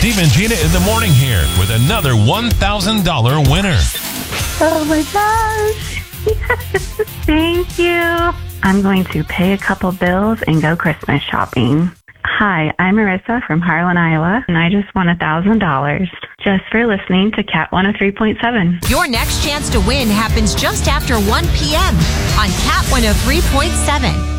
Steve and Gina in the morning here with another $1,000 winner. Oh my gosh. Yes, thank you. I'm going to pay a couple bills and go Christmas shopping. Hi, I'm Marissa from Harlan, Iowa, and I just won $1,000 just for listening to Cat 103.7. Your next chance to win happens just after 1 p.m. on Cat 103.7.